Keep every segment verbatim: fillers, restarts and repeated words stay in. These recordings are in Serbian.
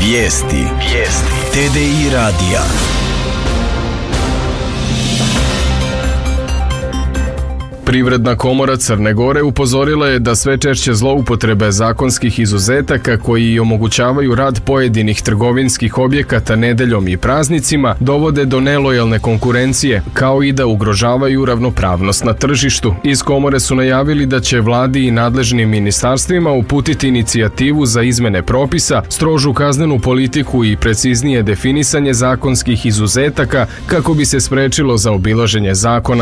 Vijesti. Vijesti. T D I radija. Privredna komora Crne Gore upozorila je da sve češće zloupotrebe zakonskih izuzetaka koji omogućavaju rad pojedinih trgovinskih objekata nedeljom i praznicima dovode do nelojalne konkurencije, kao i da ugrožavaju ravnopravnost na tržištu. Iz komore su najavili da će vladi i nadležnim ministarstvima uputiti inicijativu za izmene propisa, strožu kaznenu politiku i preciznije definisanje zakonskih izuzetaka kako bi se sprečilo zaobilaženje zakona.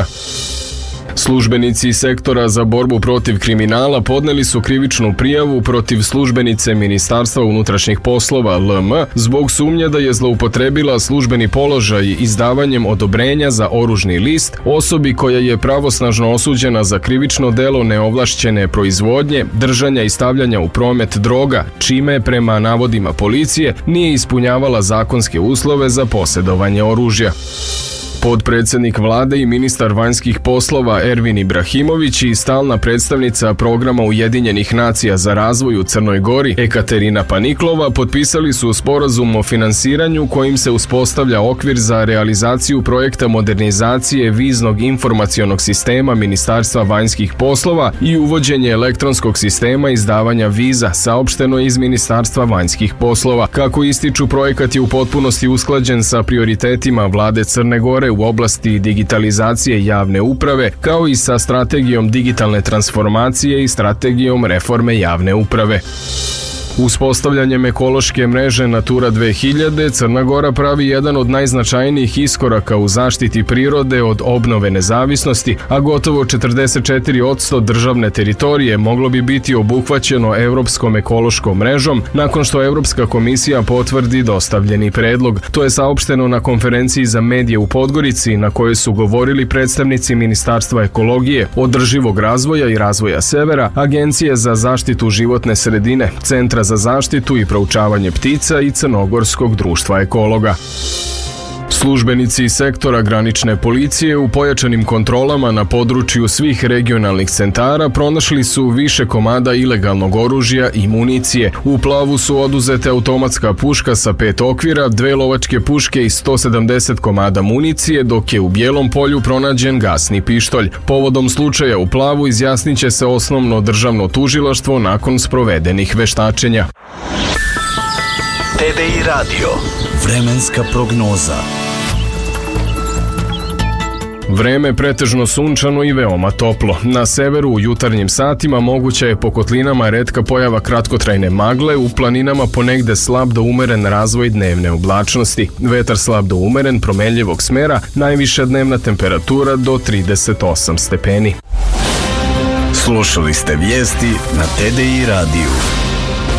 Službenici sektora za borbu protiv kriminala podneli su krivičnu prijavu protiv službenice Ministarstva unutrašnjih poslova L M zbog sumnje da je zloupotrebila službeni položaj izdavanjem odobrenja za oružni list osobi koja je pravosnažno osuđena za krivično delo neovlašćene proizvodnje, držanja i stavljanja u promet droga, čime prema navodima policije nije ispunjavala zakonske uslove za posjedovanje oružja. Podpredsednik vlade i ministar vanjskih poslova Ervin Ibrahimović i stalna predstavnica programa Ujedinjenih nacija za razvoj u Crnoj Gori Ekaterina Paniklova potpisali su sporazum o finansiranju kojim se uspostavlja okvir za realizaciju projekta modernizacije viznog informacionog sistema Ministarstva vanjskih poslova i uvođenje elektronskog sistema izdavanja viza, saopšteno iz Ministarstva vanjskih poslova. Kako ističu, projekat je u potpunosti usklađen sa prioritetima vlade Crne Gore u oblasti digitalizacije javne uprave, kao i sa strategijom digitalne transformacije i strategijom reforme javne uprave. Uspostavljanjem ekološke mreže Natura dve hiljade, Crna Gora pravi jedan od najznačajnijih iskoraka u zaštiti prirode od obnove nezavisnosti, a gotovo četrdeset četiri posto državne teritorije moglo bi biti obuhvaćeno Evropskom ekološkom mrežom nakon što Evropska komisija potvrdi dostavljeni predlog. To je saopšteno na konferenciji za medije u Podgorici, na kojoj su govorili predstavnici Ministarstva ekologije, održivog razvoja i razvoja severa, Agencije za zaštitu životne sredine, Centra za zaštitu i proučavanje ptica i Crnogorskog društva ekologa. Službenici sektora granične policije u pojačanim kontrolama na području svih regionalnih centara pronašli su više komada ilegalnog oružja i municije. U Plavu su oduzete automatska puška sa pet okvira, dve lovačke puške i sto sedamdeset komada municije, dok je u Bijelom Polju pronađen gasni pištolj. Povodom slučaja u Plavu izjasniće se osnovno državno tužilaštvo nakon sprovedenih veštačenja. T D I radio. Vremenska prognoza. Vreme pretežno sunčano i veoma toplo. Na severu u jutarnjim satima moguća je po kotlinama retka pojava kratkotrajne magle, u planinama ponegde slab do umeren razvoj dnevne oblačnosti. Vetar slab do umeren, promenljivog smera, najviša dnevna temperatura do trideset osam stepeni. Slušali ste vijesti na T D I radiju.